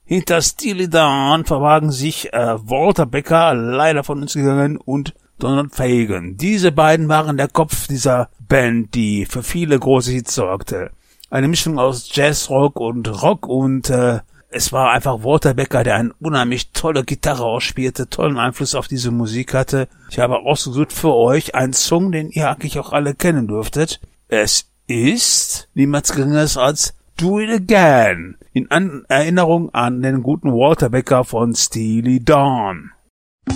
Hinter Steely Dan verbargen sich Walter Becker, leider von uns gegangen, und Donald Fagen. Diese beiden waren der Kopf dieser Band, die für viele große Hits sorgte. Eine Mischung aus Jazz, Rock, und es war einfach Walter Becker, der eine unheimlich tolle Gitarre ausspielte, tollen Einfluss auf diese Musik hatte. Ich habe ausgesucht für euch einen Song, den ihr eigentlich auch alle kennen dürftet. Es ist niemals Geringeres als Do It Again, in Erinnerung an den guten Walter Becker von Steely Dan.